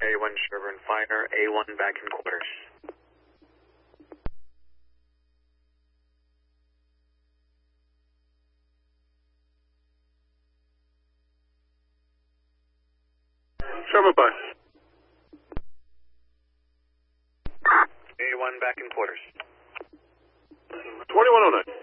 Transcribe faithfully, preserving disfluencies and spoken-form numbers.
A one Sherburne Finer, A one back in quarters. Sherburne Fine. A one back in quarters. twenty-one oh nine.